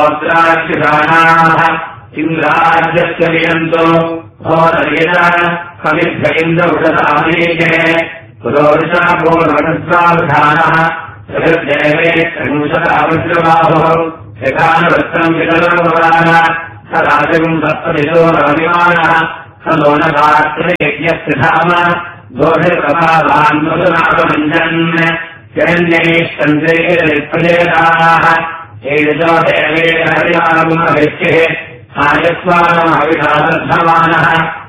ोत्राक्षिषाणाः इन्द्राज्यस्य वियन्तो भोदर्येण कविभ्य इन्द्रवृषसामीके पुरोरुषा पूर्वणस्वावधानः जगद्देवेशतावज्रबाहुः यथानुवृत्तम् विकलोपदान स राजम् सप्तदिशो रविमानः स लोनपात्रयज्ञस्य धाम दोषप्रभावान् मधुनागमञ्जन् हिरण्यैश्चन्द्रैर्प्रजेताः एजो देवेन हरियाणमुपविष्टिः आयस्वानमविषादर्धमानः